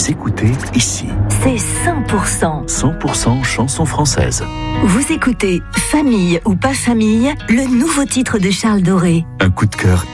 Vous écoutez ici. C'est 100%. 100% chansons françaises. Vous écoutez Famille ou pas famille, le nouveau titre de Charles Doré. Un coup de cœur